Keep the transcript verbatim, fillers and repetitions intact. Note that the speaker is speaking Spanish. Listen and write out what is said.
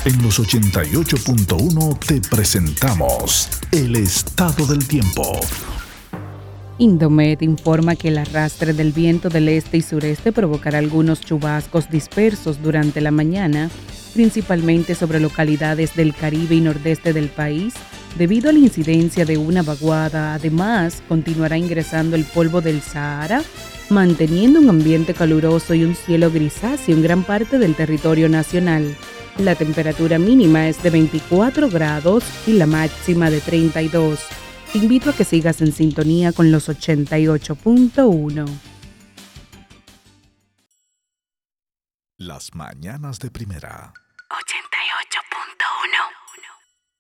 En los ochenta y ocho punto uno te presentamos el estado del tiempo. Indomet informa que el arrastre del viento del este y sureste provocará algunos chubascos dispersos durante la mañana, principalmente sobre localidades del Caribe y nordeste del país, debido a la incidencia de una vaguada. Además, continuará ingresando el polvo del Sahara, manteniendo un ambiente caluroso y un cielo grisáceo en gran parte del territorio nacional. La temperatura mínima es de veinticuatro grados y la máxima de treinta y dos. Te invito a que sigas en sintonía con los ochenta y ocho punto uno. Las mañanas de primera.